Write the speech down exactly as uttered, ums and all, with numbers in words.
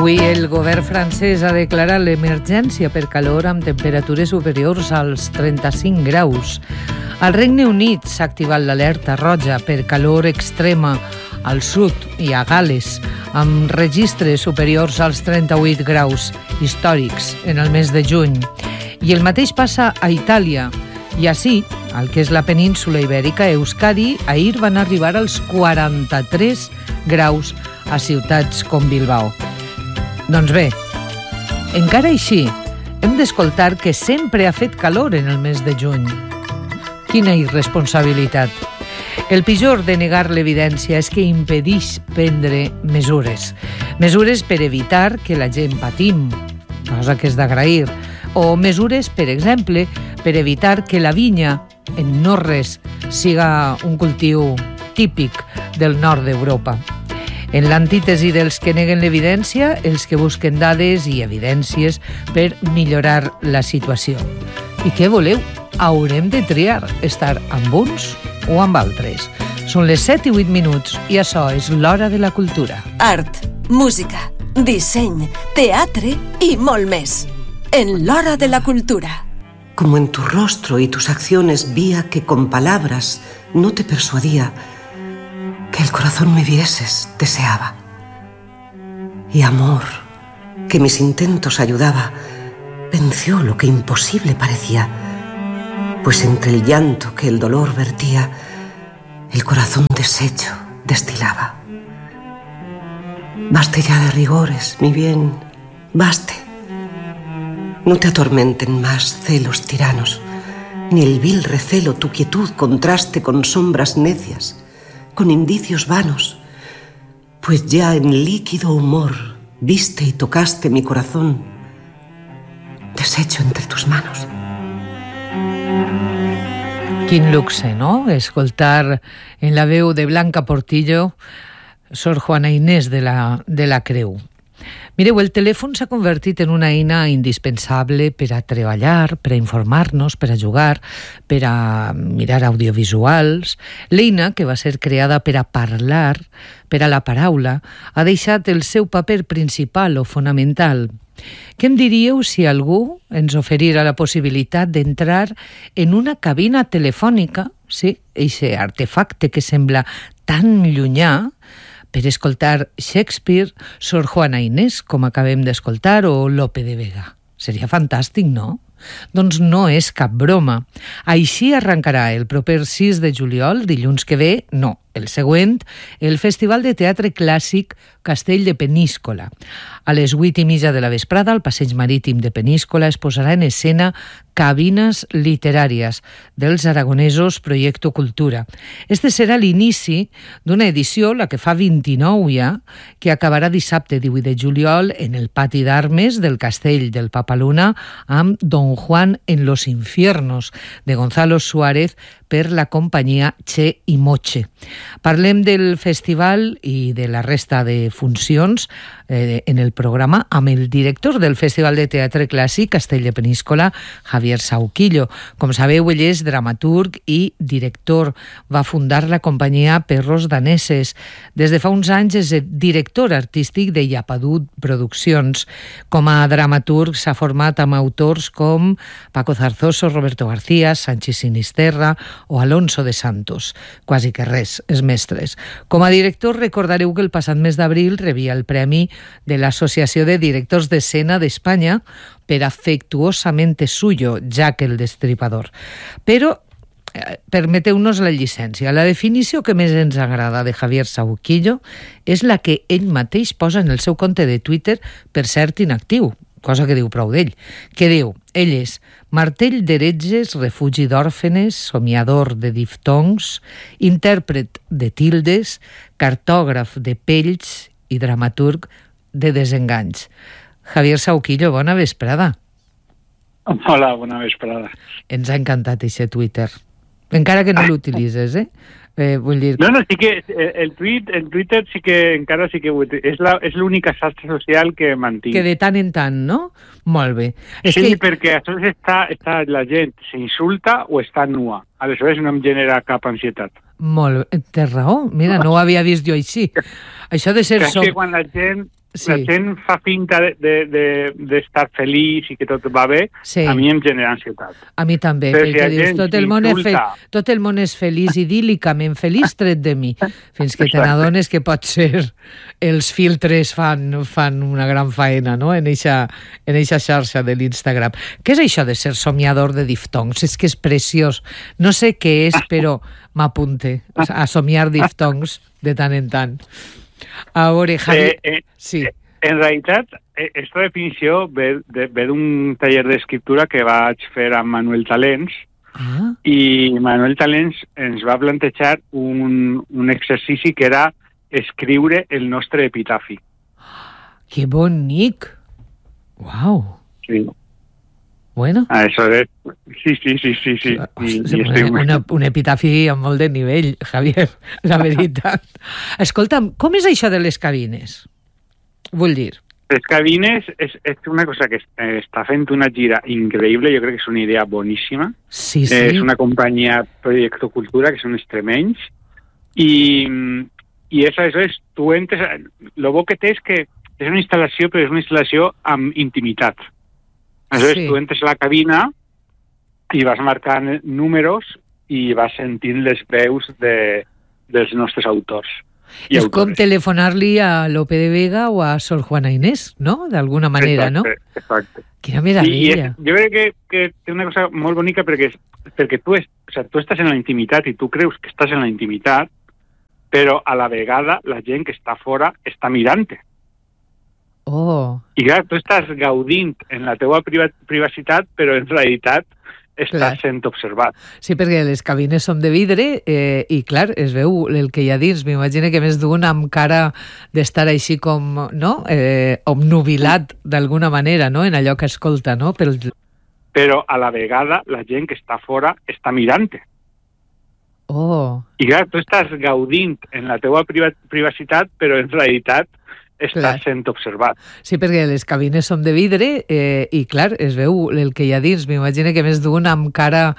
Avui el govern francès ha declarat l'emergència per calor amb temperatures superiors als trenta-cinc graus. Al Regne Unit s'ha activat l'alerta roja per calor extrema al sud i a Gales, amb registres superiors als trenta-vuit graus històrics en el mes de juny. I el mateix passa a Itàlia. I així, al que és la península ibèrica, Euskadi, ahir van arribar als quaranta-tres graus a ciutats com Bilbao. Doncs bé, encara així, hem d'escoltar que sempre ha fet calor en el mes de juny. Quina irresponsabilitat! El pitjor de negar l'evidència és que impedeix prendre mesures. Mesures per evitar que la gent patim, cosa que és d'agrair, o mesures, per exemple, per evitar que la vinya en no res siga un cultiu típic del nord d'Europa. En l'antítesi dels que neguen l'evidència, els que busquen dades i evidències per millorar la situació. I què voleu? Haurem de triar estar amb uns o amb altres. Són les set i vuit minuts i això és l'Hora de la Cultura. Art, música, disseny, teatre i molt més. En l'Hora de la Cultura. Como en tu rostro y tus acciones vía que con palabras no te persuadía, que el corazón me vieses deseaba. Y amor, que mis intentos ayudaba, venció lo que imposible parecía, pues entre el llanto que el dolor vertía, el corazón deshecho destilaba. Baste ya de rigores, mi bien, baste. No te atormenten más celos tiranos, ni el vil recelo tu quietud contraste con sombras necias, con indicios vanos, pues ya en líquido humor viste y tocaste mi corazón, deshecho entre tus manos. Quin luxe, no? Escoltar en la veu de Blanca Portillo Sor Juana Inés de la, de la Creu. Mireu, el telèfon s'ha convertit en una eina indispensable per a treballar, per a informar-nos, per a jugar, per a mirar audiovisuals. L'eina, que va ser creada per a parlar, per a la paraula, ha deixat el seu paper principal o fonamental. Què em diríeu si algú ens oferira la possibilitat d'entrar en una cabina telefònica, sí, aquest artefacte que sembla tan llunyà, per escoltar Shakespeare, Sor Juana Inés, com acabem d'escoltar, o Lope de Vega? Seria fantàstic, no? Doncs no és cap broma. Així arrencarà el proper sis de juliol, dilluns que ve, no, el següent, el Festival de Teatre Clàssic Castell de Peníscola. A les vuit i mitja de la vesprada, al Passeig Marítim de Peníscola es posarà en escena Cabines Literàries dels aragonesos Proyecto Cultura. Este serà l'inici d'una edició, la que fa vint-i-nou ja, que acabarà dissabte divuit de juliol en el pati d'armes del Castell del Papaluna amb Don Juan en los Infiernos, de Gonzalo Suárez, per la companyia Che i Moche. Parlem del festival i de la resta de funcions eh, en el programa amb el director del Festival de Teatre Clàssic Castell de Peníscola, Javier Sauquillo. Com sabeu, ell és dramaturg i director. Va fundar la companyia Perros Daneses. Des de fa uns anys és director artístic de Llapadut Produccions. Com a dramaturg s'ha format amb autors com Paco Zarzoso, Roberto García, Sanchi Sinisterra o Alonso de Santos. Quasi que res, és mestres. Com a director, recordareu que el passat mes d'abril rebia el premi de l'Associació de Directors d'Escena d'Espanya per Afectuosamente Suyo, Jack el Destripador. Però eh, permeteu-nos la llicència. La definició que més ens agrada de Javier Sauquillo és la que ell mateix posa en el seu compte de Twitter, per cert inactiu, cosa que diu prou d'ell, que diu, ell és martell d'heretges, refugi d'òrfenes, somiador de diftongs, intèrpret de tildes, cartògraf de pells i dramaturg de desenganys. Javier Sauquillo, bona vesprada. Hola, bona vesprada. Ens ha encantat aquest Twitter. Encara que no l'utilitzes, eh? Eh, vull dir... No, no, sí que el, tweet, el Twitter sí que encara sí que és, la, és l'única xarxa social que mantinc. Que de tant en tant, no? Molt bé. És sí, que... perquè això està, està, la gent s'insulta o està nua. Aleshores no em genera cap ansietat. Molt bé, tens raó. Mira, no ho havia vist jo així. Això de ser... Que, som... que quan la gent Sí. la gent fa finta d'estar de, de, de feliç i que tot va bé, Sí. a mi em genera ansietat. A mi també, Però si perquè la dius, gent tot el, món és fe... s'insulta. tot el món és feliç, idíl·licament feliç, tret de mi. Fins que te Exacte. n'adones que pot ser els filtres fan, fan una gran faena, no?, en eixa, en eixa xarxa de l'Instagram. Què és això de ser somiador de diftongs? És que és preciós. No sé què és, però m'apunte a somiar diftongs de tant en tant. A veure, Javier... Eh, eh, Sí. En realitat, aquesta definició ve, de, ve d'un taller d'escriptura que vaig fer amb Manuel Talents, Ah, i Manuel Talents ens va plantejar un, un exercici que era escriure el nostre epitafi. que bonic! Uau! Sí. Bueno... Ah, això és... Sí, sí, sí, sí, sí. I, i estic... una, un epitafi amb molt de nivell, Javier, la veritat. Escolta'm, com és això de les cabines? Vull dir... Les cabines és, és una cosa que eh, està fent una gira increïble, jo crec que és una idea boníssima. Sí, sí. Eh, és una companyia Proyecto Cultura, que són extremenys, i, i és, això és, tu entres... El bo que té és que és una instal·lació, però és una instal·lació amb intimitat. Aleshores, Sí. tu entres a la cabina i vas marcant números i vas sentint les veus de, dels nostres autors. I És autores. com telefonar-li a Lope de Vega o a Sor Juana Inés, no? D'alguna manera, no? Exacte, exacte. Quina Sí, i meravella. és, jo crec que, que té una cosa molt bonica perquè, és, perquè tu, és, o sea, tu estàs en la intimitat i tu creus que estàs en la intimitat, però a la vegada la gent que està fora està mirant-te. Oh, I clar, tu estàs gaudint en la teua priva privacitat, però en realitat estàs Clar. sent observat. sí, perquè les cabines són de vidre eh, i, clar, es veu el que hi ha dins. M'imagino que més d'un amb cara d'estar així com, no?, eh, obnubilat d'alguna manera, no?, en allò que escolta, no?, pel... Però a la vegada la gent que està fora està mirant-te. Oh, I clar, tu estàs gaudint en la teua priva privacitat, però en realitat estàs Clar. sent observat. sí, perquè les cabines són de vidre eh, i, clar, es veu el que hi ha dins. M'imagino que més d'un amb cara